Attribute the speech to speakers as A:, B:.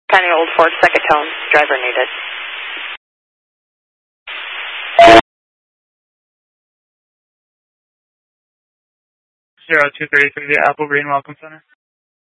A: County Old Fort, second tone, driver needed.
B: 0233, the Apple Green Welcome Center.